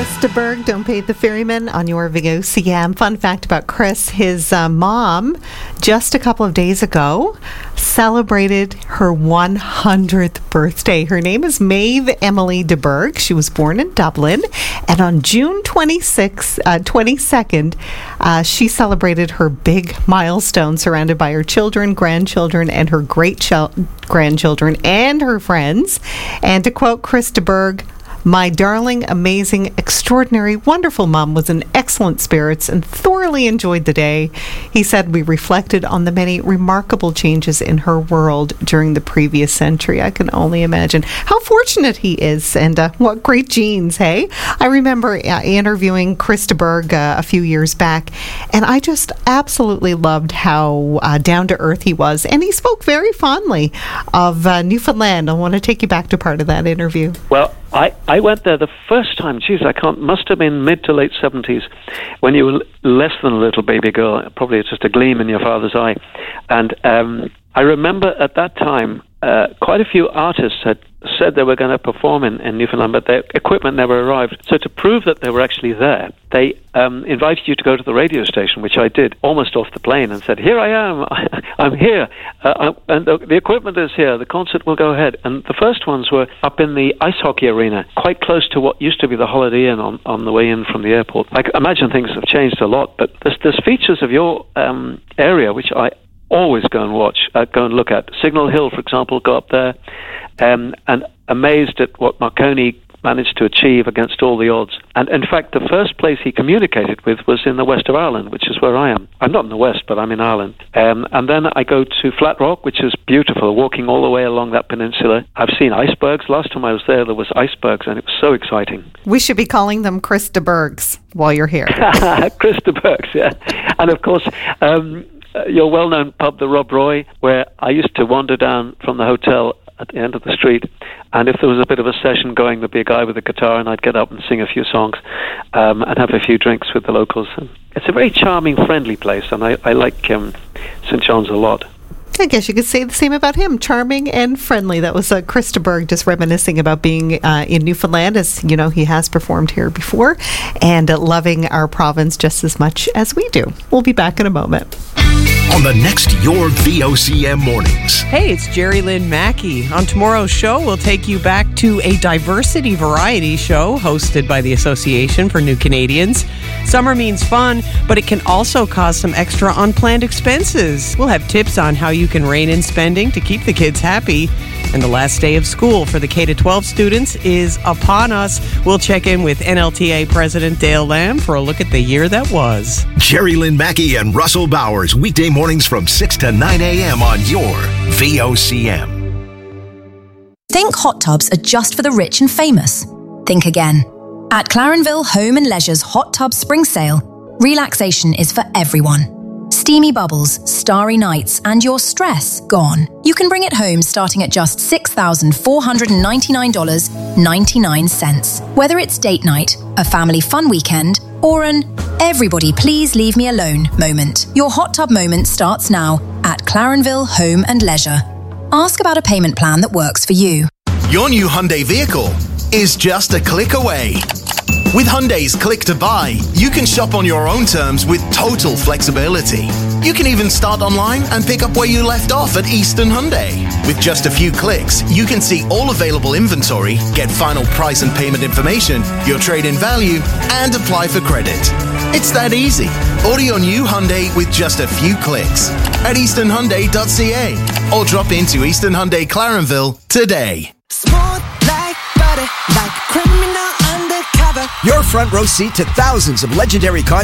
Chris de Burgh, Don't Pay the Ferryman on your VOCM. Fun fact about Chris, his mom, just a couple of days ago, celebrated her 100th birthday. Her name is Maeve Emily de Burgh. She was born in Dublin, and on June 22nd, she celebrated her big milestone surrounded by her children, grandchildren, and her great-grandchildren and her friends. And to quote Chris de Burgh, "My darling, amazing, extraordinary, wonderful mom was in excellent spirits and thoroughly enjoyed the day." He said, "We reflected on the many remarkable changes in her world during the previous century." I can only imagine how fortunate he is, and what great genes, hey? I remember interviewing Chris de Burgh a few years back, and I just absolutely loved how down-to-earth he was, and he spoke very fondly of Newfoundland. I want to take you back to part of that interview. Well, I went there the first time, must have been mid to late 70s, when you were less than a little baby girl, probably just a gleam in your father's eye. And I remember at that time, quite a few artists had said they were going to perform in Newfoundland, but their equipment never arrived. So to prove that they were actually there, they invited you to go to the radio station, which I did almost off the plane, and said, "Here I am, I'm here, and the equipment is here, the concert will go ahead." And the first ones were up in the ice hockey arena, quite close to what used to be the Holiday Inn on the way in from the airport. I imagine things have changed a lot, but there's features of your area which I always go and look at. Signal Hill, for example, go up there, and amazed at what Marconi managed to achieve against all the odds. And in fact, the first place he communicated with was in the west of Ireland, which is where I am. I'm not in the west, but I'm in Ireland. And then I go to Flat Rock, which is beautiful, walking all the way along that peninsula. I've seen icebergs. Last time I was there was icebergs, and it was so exciting. We should be calling them Chris de Burghs while you're here. Chris de Burghs, yeah. And of course, your well-known pub, the Rob Roy, where I used to wander down from the hotel at the end of the street, and if there was a bit of a session going, there'd be a guy with a guitar, and I'd get up and sing a few songs and have a few drinks with the locals. And it's a very charming, friendly place, and I like St. John's a lot. I guess you could say the same about him, charming and friendly. That was Chris de Burgh just reminiscing about being in Newfoundland, as you know, he has performed here before, and loving our province just as much as we do. We'll be back in a moment. On the next Your VOCM Mornings. Hey, it's Jerry Lynn Mackey. On tomorrow's show, we'll take you back to a diversity variety show hosted by the Association for New Canadians. Summer means fun, but it can also cause some extra unplanned expenses. We'll have tips on how you can rein in spending to keep the kids happy. And the last day of school for the K-12 students is upon us. We'll check in with NLTA President Dale Lamb for a look at the year that was. Jerry Lynn Mackey and Russell Bowers, weekday mornings from 6 to 9 a.m. on your VOCM. Think hot tubs are just for the rich and famous? Think again. At Clarenville Home and Leisure's Hot Tub Spring Sale, relaxation is for everyone. Steamy bubbles, starry nights, and your stress gone. You can bring it home starting at just $6,499.99. Whether it's date night, a family fun weekend, or an "everybody please leave me alone" moment, your hot tub moment starts now at Clarenville Home and Leisure. Ask about a payment plan that works for you. Your new Hyundai vehicle is just a click away. With Hyundai's Click to Buy, you can shop on your own terms with total flexibility. You can even start online and pick up where you left off at Eastern Hyundai. With just a few clicks, you can see all available inventory, get final price and payment information, your trade-in value, and apply for credit. It's that easy. Order your new Hyundai with just a few clicks at easternhyundai.ca or drop into Eastern Hyundai Clarenville today. Smooth like butter, like criminal undercover. Your front row seat to thousands of legendary concerts